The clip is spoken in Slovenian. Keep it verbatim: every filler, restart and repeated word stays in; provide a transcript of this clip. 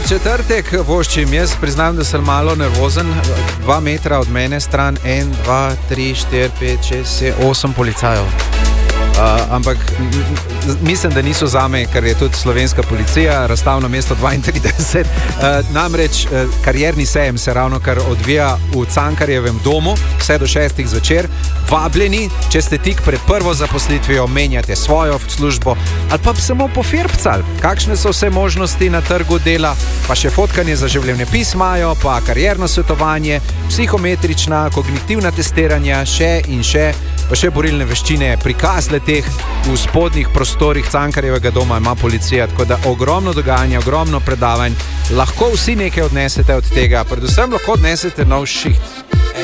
četrtek voščim, jaz priznam, da sem malo nervozen. Dva metra od mene stran, en, dva, tri, štiri, pet, šest, sedem, osem policajev. Uh, ampak mislim, da niso zame, ker je tudi slovenska policija, razstavno mesto dvaintrideset. Uh, namreč uh, karierni sejem se ravno kar odvija v Cankarjevem domu, vse do šestih zvečer. Vabljeni, če ste tik pred prvo zaposlitvijo, menjate svojo službo ali pa samo pofirbcal. Kakšne so vse možnosti na trgu dela, pa še fotkanje za življenjepis imajo, pa karierno svetovanje, psihometrična, kognitivna testiranja, še in še, pa še borilne veščine, prikaz leteh v spodnjih prostorih Cankarjevega doma ima policija, tako da ogromno dogajanja, ogromno predavanj, lahko vsi nekaj odnesete od tega, predvsem lahko odnesete nov šiht.